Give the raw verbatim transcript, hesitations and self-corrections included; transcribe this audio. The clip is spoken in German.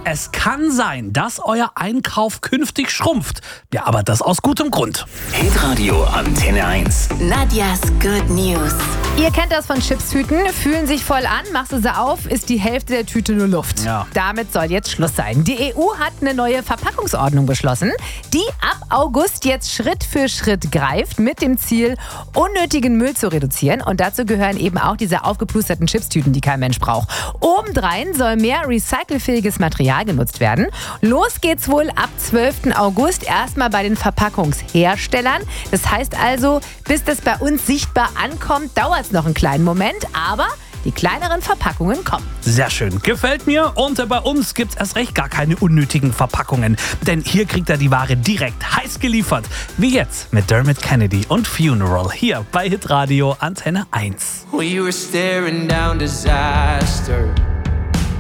Es kann sein, dass euer Einkauf künftig schrumpft. Ja, aber das aus gutem Grund. Hitradio Antenne eins. Nadjas Good News. Ihr kennt das von Chipstüten, fühlen sich voll an, machst du sie auf, ist die Hälfte der Tüte nur Luft. Ja. Damit soll jetzt Schluss sein. Die E U hat eine neue Verpackungsordnung beschlossen, die ab August jetzt Schritt für Schritt greift, mit dem Ziel, unnötigen Müll zu reduzieren. Und dazu gehören eben auch diese aufgeplusterten Chipstüten, die kein Mensch braucht. Obendrein soll mehr recycelfähiges Material genutzt werden. Los geht's wohl ab zwölften August erstmal bei den Verpackungsherstellern. Das heißt also, bis das bei uns sichtbar ankommt, dauert es noch einen kleinen Moment, aber die kleineren Verpackungen kommen. Sehr schön, gefällt mir. Und bei uns gibt's erst recht gar keine unnötigen Verpackungen. Denn hier kriegt er die Ware direkt heiß geliefert. Wie jetzt mit Dermot Kennedy und Funeral hier bei Hitradio Antenne eins. We were staring down disaster.